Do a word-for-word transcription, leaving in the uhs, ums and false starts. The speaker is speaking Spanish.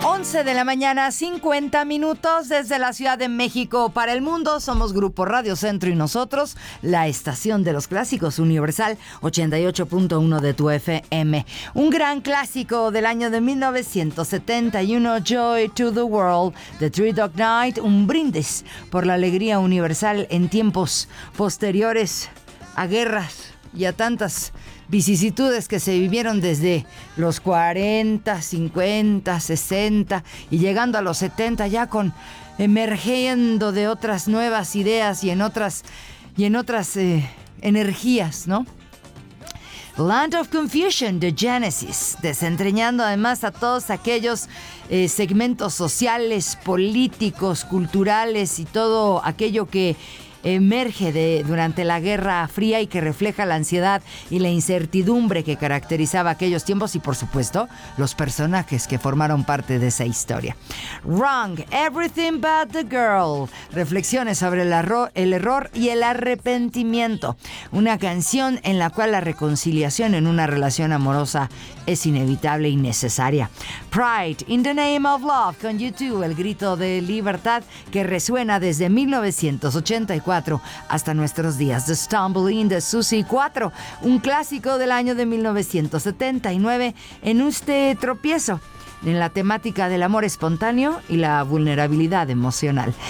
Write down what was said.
once de la mañana, cincuenta minutos desde la Ciudad de México para el mundo. Somos Grupo Radio Centro y nosotros, la estación de los clásicos Universal ochenta y ocho punto uno de tu F M. Un gran clásico del año de mil novecientos setenta y uno, Joy to the World, The Three Dog Night, un brindis por la alegría universal en tiempos posteriores a guerras y a tantas vicisitudes que se vivieron desde los cuarenta, cincuenta, sesenta y llegando a los setenta, ya con emergiendo de otras nuevas ideas y en otras y en otras eh, energías, ¿no? Land of Confusion de Genesis, desentrañando además a todos aquellos eh, segmentos sociales, políticos, culturales y todo aquello que emerge de, durante la Guerra Fría y que refleja la ansiedad y la incertidumbre que caracterizaba aquellos tiempos y, por supuesto, los personajes que formaron parte de esa historia. Wrong, Everything But the Girl, reflexiones sobre el, arro- el error y el arrepentimiento. Una canción en la cual la reconciliación en una relación amorosa es inevitable y necesaria. Pride, In the Name of Love, con U dos, el grito de libertad que resuena desde mil novecientos ochenta y cuatro hasta nuestros días. The Stumbling de Susie cuatro, un clásico del año de mil novecientos setenta y nueve en este tropiezo en la temática del amor espontáneo y la vulnerabilidad emocional.